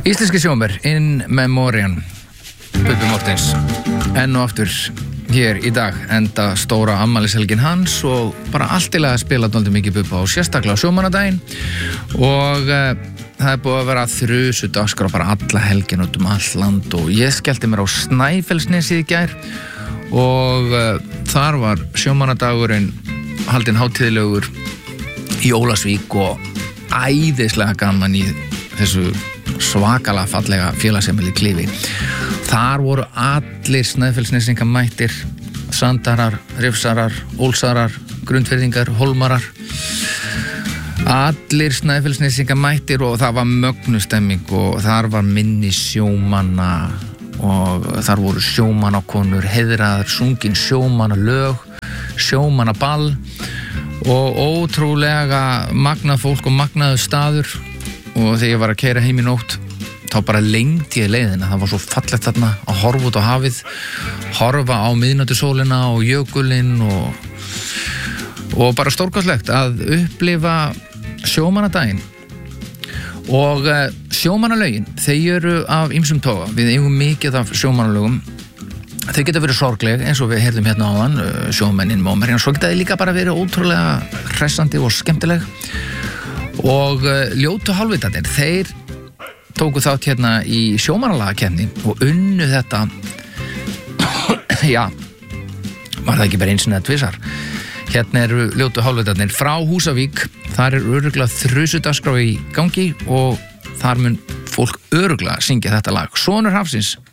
Íslenski sjómer, in memoriam, Bubbi Mortens, enn og aftur hér í dag, enda stóra afmælishelgin hans og bara allt til að spila dálítið mikið Bubba og sérstaklega á sjómannadaginn og það búið að vera þrusu dagskrá bara alla helgin út all land og ég skellti mér á Snæfellsnesi í gær og þar var sjómannadagurinn haldinn hátíðlegur í Ólafsvík og æðislega gaman í þessu svakalega fallega félagsheimili Klifi. Þar voru allir Snæfellsnesingar mættir, Sandarar, Rifsarar, Ólsarar, Grundfirðingar, Hólmarar. Allir Snæfellsnesingar mættir og það var mögnustemming og þar var minni sjómanna og þar voru sjómannakonur heiðraðar, sungin sjómannalög, sjómannaball og ótrúlega magnað fólk og magnaður staður. Og þegar ég var að keyra heim í nótt þá bara lengdi ég leiðina, það var svo fallegt þarna að horfa út á hafið, horfa á miðnætursólina og jökulinn og bara stórkostlegt að upplifa sjómannadaginn. Og sjómannalögin, þau eru af ýmsum toga, við eigum mikið af sjómannalögum. Þau geta verið sorgleg eins og við heyrðum hérna áðan, sjómennin mómerinn, svo geta þau líka bara verið ótrúlega hressandi og skemmtileg. Og ljótu hálfvitarnir, þeir tóku þátt hérna í sjómannalagakeppni og unnu þetta já, var það ekki bara eins og tvisar. Hérna eru ljótu hálfvitarnir frá Húsavík, þar örugglega þrusudagskrá í gangi og þar mun fólk örugglega syngja þetta lag. Sonur hafsins